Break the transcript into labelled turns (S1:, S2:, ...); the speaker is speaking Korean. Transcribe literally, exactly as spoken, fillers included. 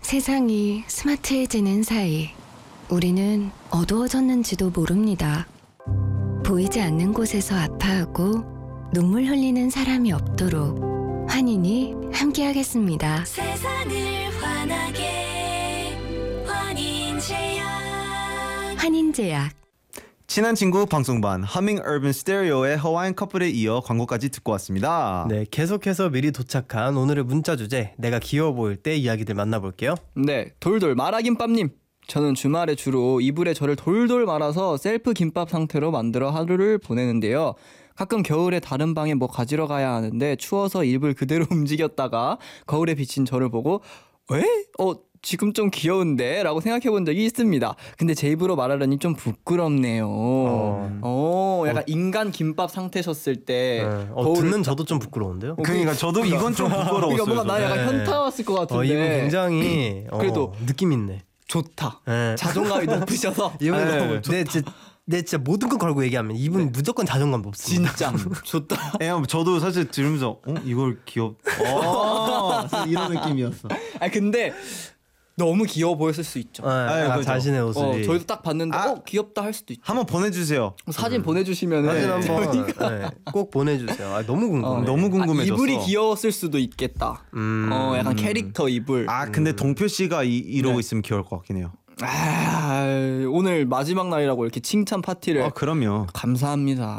S1: 세상이 스마트해지는 사이 우리는 어두워졌는지도 모릅니다. 보이지 않는 곳에서 아파하고 눈물 흘리는 사람이 없도록 환인이 함께하겠습니다.
S2: 세상을 환하게 환인제약.
S1: 환인제약.
S3: 친한 친구 방송반 하밍 얼번 스테레오의 하와이안 커플에 이어 광고까지 듣고 왔습니다.
S4: 네, 계속해서 미리 도착한 오늘의 문자 주제, 내가 귀여워 보일 때 이야기들 만나볼게요.
S5: 네, 돌돌 마라김밥님. 저는 주말에 주로 이불에 저를 돌돌 말아서 셀프 김밥 상태로 만들어 하루를 보내는데요. 가끔 겨울에 다른 방에 뭐 가지러 가야 하는데 추워서 이불 그대로 움직였다가 거울에 비친 저를 보고 에? 어? 지금 좀 귀여운데? 라고 생각해 본 적이 있습니다. 근데 제 입으로 말하려니 좀 부끄럽네요. 어, 어 약간 어. 인간 김밥 상태셨을 때
S4: 네. 어,
S5: 거울을
S4: 듣는 저도 좀 부끄러운데요?
S3: 그러니까 저도 이건 좀 부끄러웠어요.
S5: 이거 뭔가 나 약간
S4: 네.
S5: 현타 왔을 것 같은데.
S4: 어, 이분 굉장히 어,
S5: 그래도
S4: 느낌 있네.
S5: 좋다.
S4: 네.
S5: 자존감이 높으셔서.
S4: 이분
S3: 네,
S4: 너무 내 진짜 내 진짜 모든 걸 걸고 얘기하면 이분
S5: 네.
S4: 무조건 자존감 높습니다.
S5: 진짜 좋다.
S3: 예, 저도 사실 들으면서 어? 이걸 귀엽... 어, 이런 느낌이었어.
S5: 아 근데 너무 귀여워 보였을 수 있죠.
S4: 네,
S3: 아유,
S4: 아,
S3: 그죠.
S4: 자신의
S5: 어,
S4: 모습이.
S5: 저희도 딱 봤는데
S3: 아.
S5: 어 귀엽다 할 수도 있죠.
S3: 한번 보내주세요.
S5: 사진 보내주시면은
S4: 사진 한번 네, 꼭 보내주세요. 아, 너무 궁금해.
S5: 어,
S3: 너무
S5: 아,
S3: 궁금해졌어.
S5: 이불이 귀여웠을 수도 있겠다.
S4: 음.
S5: 어 약간 캐릭터 이불.
S3: 아 근데 동표 씨가 이, 이러고
S5: 네.
S3: 있으면 귀여울 것 같긴 해요.
S5: 아, 오늘 마지막 날이라고 이렇게 칭찬 파티를
S3: 아 그럼요.
S5: 감사합니다.